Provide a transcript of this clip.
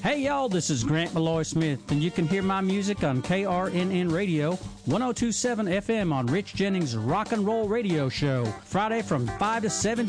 Hey y'all, this is Grant Malloy Smith, and you can hear my music on KRNN Radio, 1027 FM on Rich Jennings' Rock and Roll Radio Show, Friday from 5 to 7